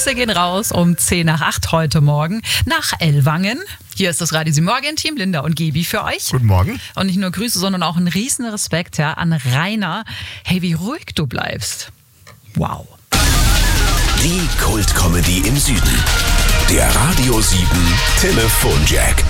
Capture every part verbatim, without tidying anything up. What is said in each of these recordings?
Grüße gehen raus um zehn nach acht heute Morgen nach Ellwangen. Hier ist das Radio sieben Morgen-Team, Linda und Gebi für euch. Guten Morgen. Und nicht nur Grüße, sondern auch einen riesen Respekt ja, an Rainer. Hey, wie ruhig du bleibst. Wow. Die Kult-Comedy im Süden. Der Radio sieben Telefonjack.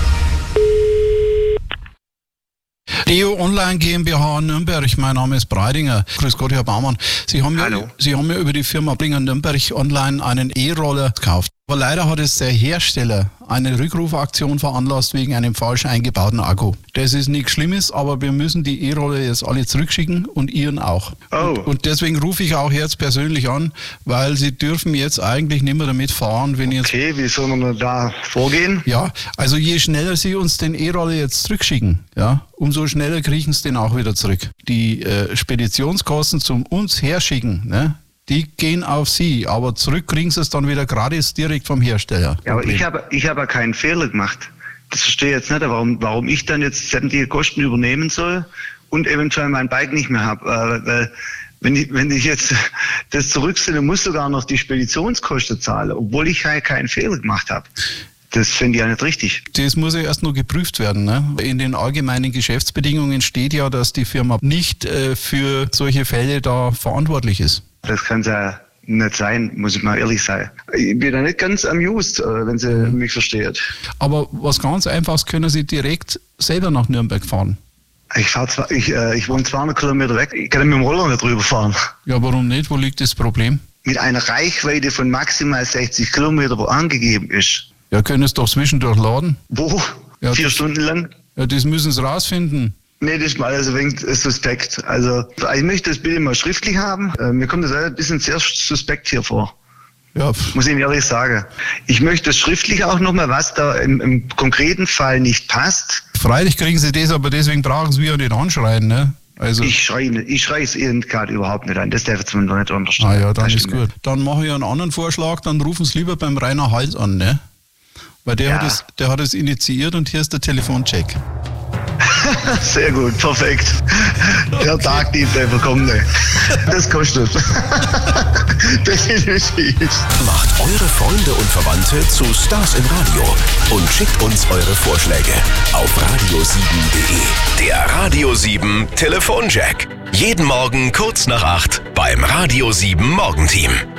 Leo Online GmbH Nürnberg, mein Name ist Breidinger. Grüß Gott, Herr Baumann. Sie haben, ja, Sie haben ja über die Firma Bringer Nürnberg Online einen E-Roller gekauft. Aber leider hat es der Hersteller eine Rückrufaktion veranlasst wegen einem falsch eingebauten Akku. Das ist nichts Schlimmes, aber wir müssen die E-Roller jetzt alle zurückschicken und Ihren auch. Oh. Und, und deswegen rufe ich auch jetzt persönlich an, weil Sie dürfen jetzt eigentlich nicht mehr damit fahren, wenn jetzt... Okay, wie soll man da vorgehen? Ja, also je schneller Sie uns den E-Roller jetzt zurückschicken, ja, umso schneller kriegen Sie den auch wieder zurück. Die äh, Speditionskosten zum uns herschicken, ne, die gehen auf Sie, aber zurück kriegen Sie es dann wieder gratis direkt vom Hersteller. Ja, aber ich habe ich habe keinen Fehler gemacht. Das verstehe ich jetzt nicht, warum, warum ich dann jetzt sämtliche Kosten übernehmen soll und eventuell mein Bike nicht mehr habe. Äh, weil wenn ich, wenn ich jetzt das zurückstelle, muss sogar noch die Speditionskosten zahlen, obwohl ich halt keinen Fehler gemacht habe. Das finde ich ja nicht richtig. Das muss ja erst noch geprüft werden. Ne? In den allgemeinen Geschäftsbedingungen steht ja, dass die Firma nicht äh, für solche Fälle da verantwortlich ist. Das kann ja nicht sein, muss ich mal ehrlich sein. Ich bin da nicht ganz amused, wenn sie mhm. mich versteht. Aber was ganz Einfaches, können Sie direkt selber nach Nürnberg fahren? Ich fahr zwar, ich, äh, ich wohne zweihundert Kilometer weg, ich kann mit dem Roller nicht drüber fahren. Ja, warum nicht? Wo liegt das Problem? Mit einer Reichweite von maximal sechzig Kilometer, wo angegeben ist. Ja, können es doch zwischendurch laden. Wo? Ja, Vier das, Stunden lang? Ja, das müssen Sie rausfinden. Nee, das ist mal also ein wenig suspekt. Also, ich möchte das bitte mal schriftlich haben. Äh, mir kommt das ein bisschen sehr suspekt hier vor. Ja. Muss ich Ihnen ehrlich sagen. Ich möchte das schriftlich auch nochmal, was da im, im konkreten Fall nicht passt. Freilich kriegen Sie das, aber deswegen brauchen Sie ja nicht anschreien, ne? Also ich schreie ich schreie es Ihnen gerade überhaupt nicht an. Das darf jetzt man doch nicht unterstellen. Ah ja, dann ist gut. Dann mache ich einen anderen Vorschlag, dann rufen Sie lieber beim Rainer Hals an, ne? Weil der, ja. hat es, der hat es initiiert und hier ist der Telefoncheck. Sehr gut, perfekt. Der Tagdienst der Willkommene. Das kostet. Definitiv. Macht eure Freunde und Verwandte zu Stars im Radio und schickt uns eure Vorschläge auf radio sieben punkt de. Der Radio sieben Telefonjack. Jeden Morgen kurz nach acht beim Radio sieben Morgenteam.